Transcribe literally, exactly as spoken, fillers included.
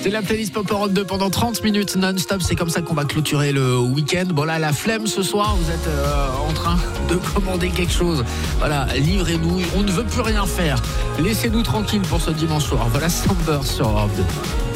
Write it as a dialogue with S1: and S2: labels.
S1: C'est la playlist Pop Europe deux pendant trente minutes non-stop. C'est comme ça qu'on va clôturer le week-end. Bon là, la flemme ce soir, vous êtes euh, en train de commander quelque chose. Voilà, livrez-nous. On ne veut plus rien faire. Laissez-nous tranquilles pour ce dimanche soir. Voilà Samber sur Europe deux.